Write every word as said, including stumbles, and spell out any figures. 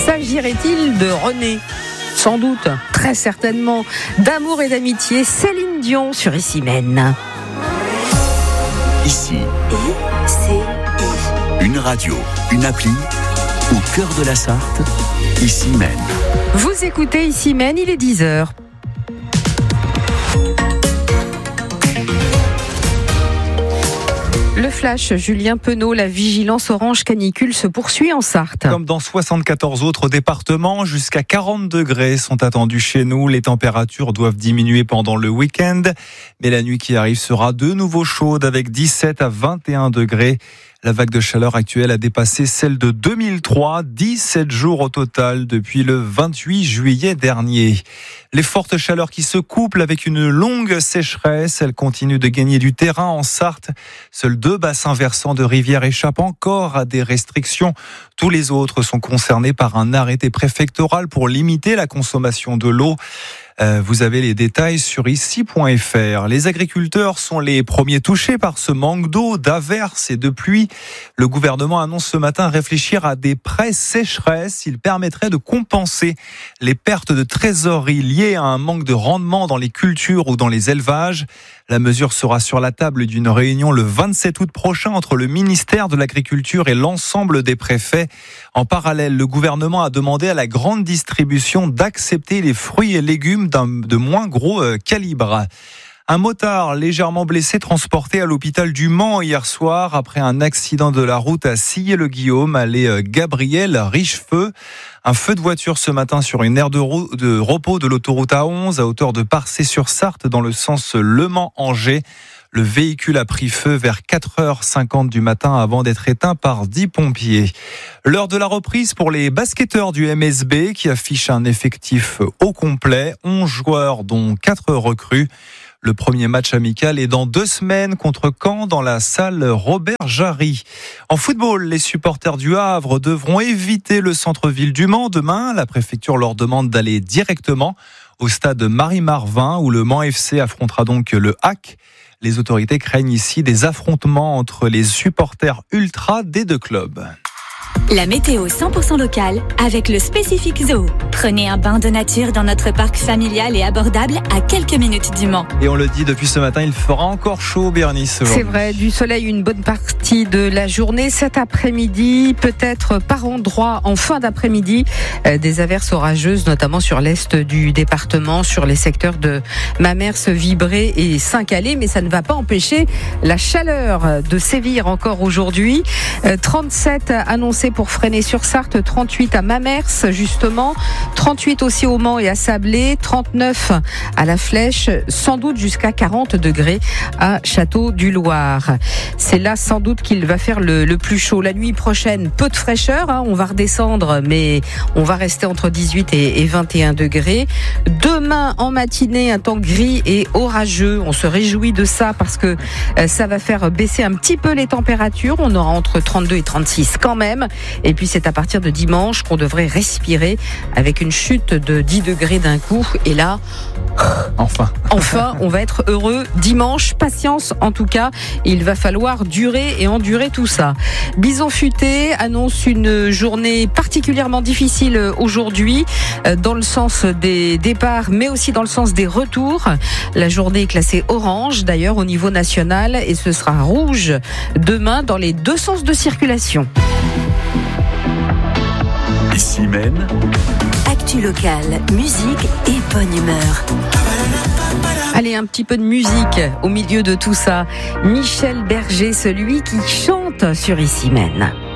S'agirait-il de René ? Sans doute, très certainement. D'amour et d'amitié, Céline Dion sur Ici Mène. Ici, I, C, I. une radio, une appli, au cœur de la Sarthe, Ici Mène. Vous écoutez Ici Mène, il est dix heures. Le flash, Julien Penaud, la vigilance orange canicule se poursuit en Sarthe. Comme dans soixante-quatorze autres départements, jusqu'à quarante degrés sont attendus chez nous. Les températures doivent diminuer pendant le week-end. Mais la nuit qui arrive sera de nouveau chaude avec dix-sept à vingt et un degrés. La vague de chaleur actuelle a dépassé celle de deux mille trois, dix-sept jours au total depuis le vingt-huit juillet dernier. Les fortes chaleurs qui se couplent avec une longue sécheresse, elles continuent de gagner du terrain en Sarthe. Seuls deux bassins versants de rivières échappent encore à des restrictions. Tous les autres sont concernés par un arrêté préfectoral pour limiter la consommation de l'eau. Euh, vous avez les détails sur ici point f r. Les agriculteurs sont les premiers touchés par ce manque d'eau, d'averses et de pluie. Le gouvernement annonce ce matin réfléchir à des prêts sécheresse. Il permettrait de compenser les pertes de trésorerie liées à un manque de rendement dans les cultures ou dans les élevages. La mesure sera sur la table d'une réunion le vingt-sept août prochain entre le ministère de l'Agriculture et l'ensemble des préfets. En parallèle, le gouvernement a demandé à la grande distribution d'accepter les fruits et légumes d'un, de moins gros calibre. Un motard légèrement blessé transporté à l'hôpital du Mans hier soir après un accident de la route à Sillé-le-Guillaume, allée Gabriel Richefeu. Un feu de voiture ce matin sur une aire de, ro- de repos de l'autoroute A onze à hauteur de Parcé-sur-Sarthe dans le sens Le Mans-Angers. Le véhicule a pris feu vers quatre heures cinquante du matin avant d'être éteint par dix pompiers. L'heure de la reprise pour les basketteurs du M S B qui affichent un effectif au complet, onze joueurs dont quatre recrues. Le premier match amical est dans deux semaines contre Caen dans la salle Robert Jarry. En football, les supporters du Havre devront éviter le centre-ville du Mans demain. La préfecture leur demande d'aller directement au stade Marie-Marvin où le Mans F C affrontera donc le H A C. Les autorités craignent ici des affrontements entre les supporters ultras des deux clubs. La météo cent pour cent locale avec le Spécifique Zoo. Prenez un bain de nature dans notre parc familial et abordable à quelques minutes du Mans. Et on le dit depuis ce matin, il fera encore chaud, Bernice. C'est vrai, du soleil une bonne partie de la journée. Cet après-midi, peut-être par endroits en fin d'après-midi, euh, des averses orageuses, notamment sur l'est du département, sur les secteurs de Mamers, Vibré et Saint-Calais. Mais ça ne va pas empêcher la chaleur de sévir encore aujourd'hui. Euh, trente-sept annoncés pour Fresnay-sur-Sarthe, trente-huit à Mamers justement, trente-huit aussi au Mans et à Sablé, trente-neuf à La Flèche, sans doute jusqu'à quarante degrés à Château-du-Loir. C'est là sans doute qu'il va faire le, le plus chaud. La nuit prochaine, peu de fraîcheur, hein, on va redescendre mais on va rester entre dix-huit et, et vingt et un degrés. Demain en matinée, un temps gris et orageux. On se réjouit de ça parce que euh, ça va faire baisser un petit peu les températures. On aura entre trente-deux et trente-six quand même. Et puis c'est à partir de dimanche qu'on devrait respirer avec une chute de dix degrés d'un coup. Et là, enfin, enfin, on va être heureux dimanche. Patience en tout cas. Il va falloir durer et endurer tout ça. Bison Futé annonce une journée particulièrement difficile aujourd'hui dans le sens des départs mais aussi dans le sens des retours. La journée est classée orange d'ailleurs au niveau national et ce sera rouge demain dans les deux sens de circulation. Ici Mène. Actu locale, musique et bonne humeur. Allez, un petit peu de musique au milieu de tout ça. Michel Berger, celui qui chante sur Ici Mène.